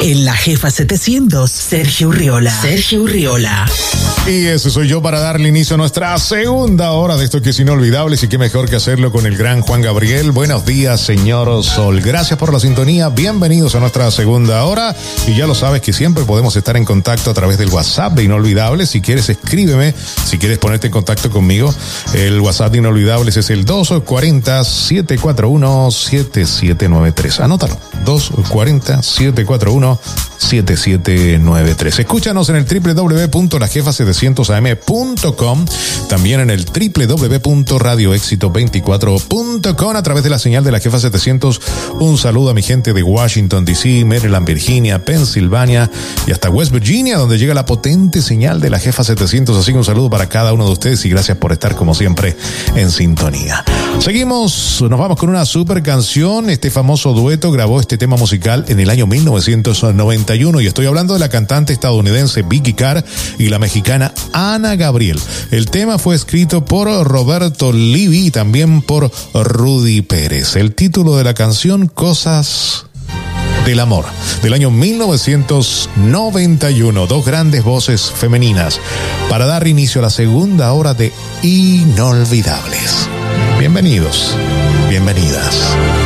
En La Jefa 700, Sergio Urriola. Y ese soy yo para darle inicio a nuestra segunda hora de esto que es inolvidable, y qué mejor que hacerlo con el gran Juan Gabriel. Buenos días, señor Sol. Gracias por la sintonía. Bienvenidos a nuestra segunda hora. Y ya lo sabes que siempre podemos estar en contacto a través del WhatsApp de Inolvidables. Si quieres, escríbeme. Si quieres ponerte en contacto conmigo, el WhatsApp de Inolvidables es el 240-741-7793. Anótalo. 240-741-7793. Escúchanos en el www.lajefa700am.com, también en el www.radioexito24.com a través de la señal de la Jefa 700. Un saludo a mi gente de Washington DC, Maryland, Virginia, Pensilvania y hasta West Virginia, donde llega la potente señal de la Jefa 700. Así que un saludo para cada uno de ustedes y gracias por estar como siempre en sintonía. Seguimos, nos vamos con una super canción. Este famoso dueto grabó este tema musical en el año 1991 y estoy hablando de la cantante estadounidense Vicky Carr y la mexicana Ana Gabriel. El tema fue escrito por Roberto Livi y también por Rudy Pérez. El título de la canción, Cosas del Amor, del año 1991. Dos grandes voces femeninas para dar inicio a la segunda hora de Inolvidables. Bienvenidos, bienvenidas.